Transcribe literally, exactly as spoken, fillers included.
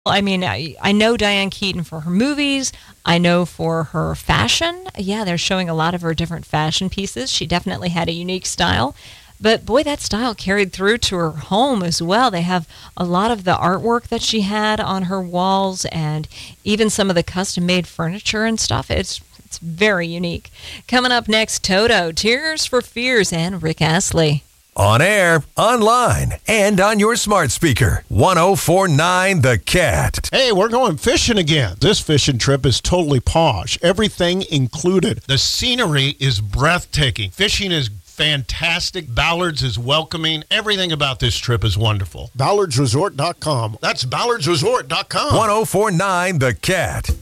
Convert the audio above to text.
I mean, I, I know Diane Keaton for her movies. I know for her fashion. Yeah, they're showing a lot of her different fashion pieces. She definitely had a unique style. But boy, that style carried through to her home as well. They have a lot of the artwork that she had on her walls and even some of the custom-made furniture and stuff. It's it's very unique. Coming up next, Toto, Tears for Fears, and Rick Astley. On air, online, and on your smart speaker. one oh four point nine The Cat. Hey, we're going fishing again. This fishing trip is totally posh. Everything included. The scenery is breathtaking. Fishing is fantastic. Ballards is welcoming. Everything about this trip is wonderful. Ballards Resort dot com. That's Ballards Resort dot com. one oh four point nine The Cat.